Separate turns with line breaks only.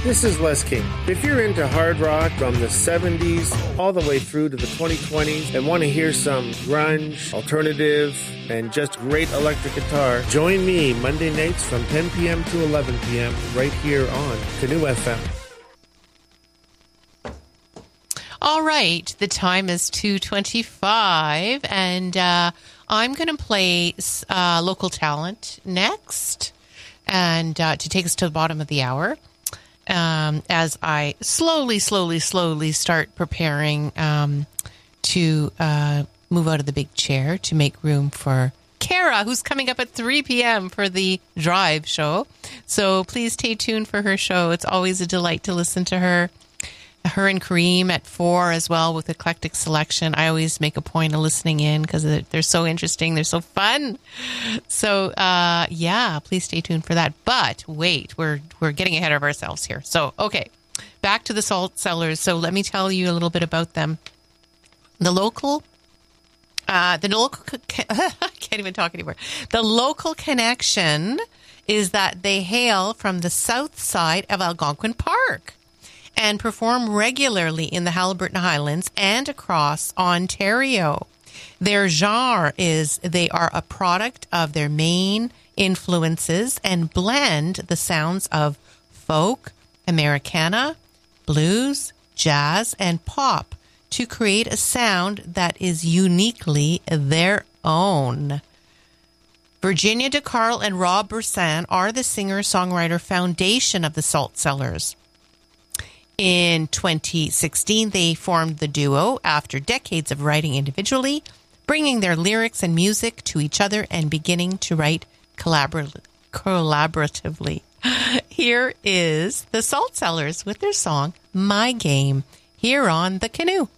This is Les King. If you're into hard rock from the 70s all the way through to the 2020s and want to hear some grunge, alternative, and just great electric guitar, join me Monday nights from 10 p.m. to 11 p.m. right here on Canoe FM.
All right, the time is 2:25, and I'm going to play local talent next, and to take us to the bottom of the hour. As I slowly start preparing to move out of the big chair to make room for Kara, who's coming up at 3 p.m. for the Drive show. So please stay tuned for her show. It's always a delight to listen to her. Her and Kareem at 4 as well with Eclectic Selection. I always make a point of listening in because they're so interesting. They're so fun. So, please stay tuned for that. But wait, we're getting ahead of ourselves here. So, okay, back to the Salt Cellars. So let me tell you a little bit about them. I can't even talk anymore. The local connection is that they hail from the south side of Algonquin Park and perform regularly in the Haliburton Highlands and across Ontario. Their genre is they are a product of their main influences and blend the sounds of folk, Americana, blues, jazz, and pop to create a sound that is uniquely their own. Virginia DeCarl and Rob Bressan are the singer-songwriter foundation of the Salt Cellars. In 2016, they formed the duo after decades of writing individually, bringing their lyrics and music to each other and beginning to write collaboratively. Here is the Salt Cellars with their song, My Game, here on The Canoe.